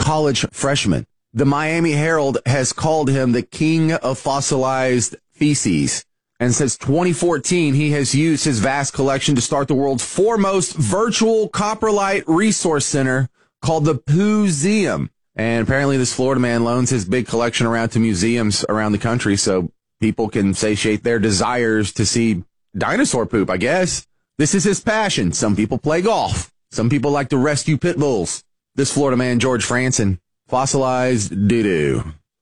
college freshman. The Miami Herald has called him the king of fossilized feces. And since 2014, he has used his vast collection to start the world's foremost virtual coprolite resource center called the Pooseum. And apparently this Florida man loans his big collection around to museums around the country so people can satiate their desires to see dinosaur poop, I guess. This is his passion. Some people play golf. Some people like to rescue pit bulls. This Florida man, George Franson, fossilized doo-doo.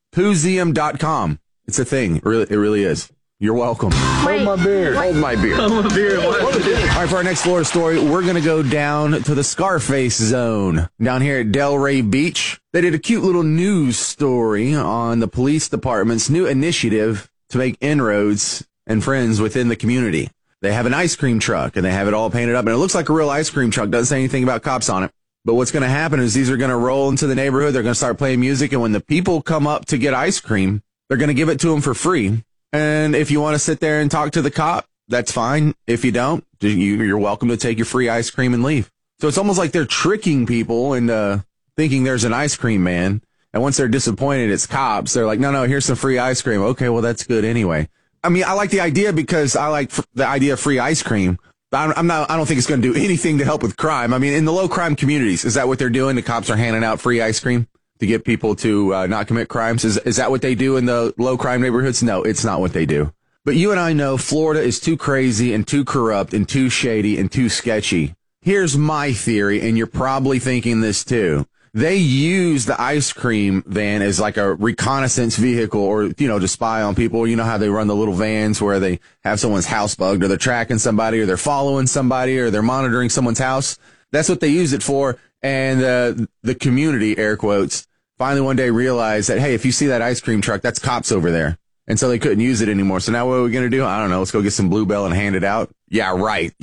Pooseum.com. It's a thing. It really is. You're welcome. Hold my beer. Hold my beer. Hold my beer. All right, for our next Florida story, we're going to go down to the Scarface zone down here at Delray Beach. They did a cute little news story on the police department's new initiative to make inroads and friends within the community. They have an ice cream truck, and they have it all painted up, and it looks like a real ice cream truck. Doesn't say anything about cops on it. But what's going to happen is these are going to roll into the neighborhood. They're going to start playing music, and when the people come up to get ice cream, they're going to give it to them for free. And if you want to sit there and talk to the cop, that's fine. If you don't, you're welcome to take your free ice cream and leave. So it's almost like they're tricking people into thinking there's an ice cream man. And once they're disappointed, it's cops. They're like, no, here's some free ice cream. Okay, well, that's good anyway. I mean, I like the idea because I like the idea of free ice cream. I don't think it's going to do anything to help with crime. I mean, in the low crime communities, is that what they're doing? The cops are handing out free ice cream to get people to not commit crimes? Is that what they do in the low crime neighborhoods? No, it's not what they do. But you and I know Florida is too crazy and too corrupt and too shady and too sketchy. Here's my theory, and you're probably thinking this too. They use the ice cream van as like a reconnaissance vehicle or, to spy on people. You know how they run the little vans where they have someone's house bugged or they're tracking somebody or they're following somebody or they're monitoring someone's house. That's what they use it for. And the community, air quotes, finally one day realized that, hey, if you see that ice cream truck, that's cops over there. And so they couldn't use it anymore. So now what are we going to do? I don't know. Let's go get some Bluebell and hand it out. Yeah, right.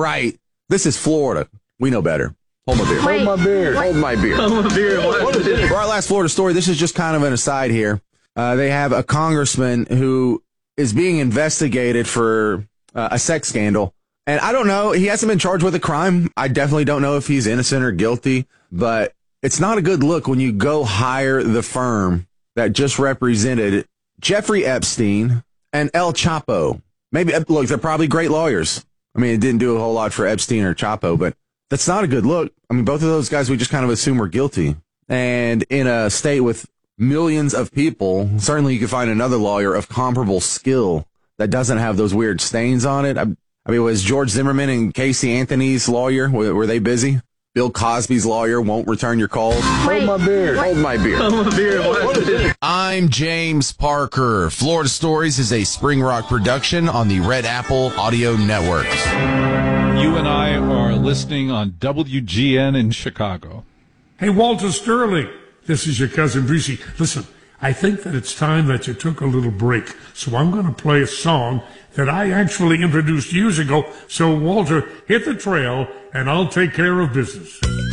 This is Florida. We know better. Hold my beer. Hold my beer. Hold my beer. Hold my beer. For our last Florida story, this is just kind of an aside here. They have a congressman who is being investigated for a sex scandal. And I don't know. He hasn't been charged with a crime. I definitely don't know if he's innocent or guilty. But it's not a good look when you go hire the firm that just represented Jeffrey Epstein and El Chapo. Maybe, look, they're probably great lawyers. I mean, it didn't do a whole lot for Epstein or Chapo, but that's not a good look. I mean, both of those guys we just kind of assume were guilty. And in a state with millions of people, certainly you could find another lawyer of comparable skill that doesn't have those weird stains on it. I mean, was George Zimmerman and Casey Anthony's lawyer, were they busy? Bill Cosby's lawyer won't return your calls. Hold my beer. Hold my beer. Hold my beer. I'm James Parker. Florida Stories is a Spring Rock production on the Red Apple Audio Networks. You and I are listening on WGN in Chicago. Hey, Walter Sterling, this is your cousin Breezy. Listen, I think that it's time that you took a little break, so I'm going to play a song that I actually introduced years ago. So, Walter, hit the trail, and I'll take care of business.